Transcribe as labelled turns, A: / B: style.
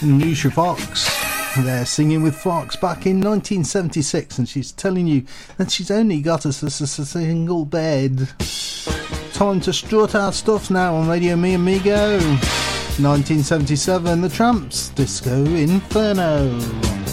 A: Lucia Fox. They're singing with Fox back in 1976, and she's telling you that she's only got us a single bed. Time to strut our stuff now on Radio Me Amigo. 1977, The Tramps, Disco Inferno.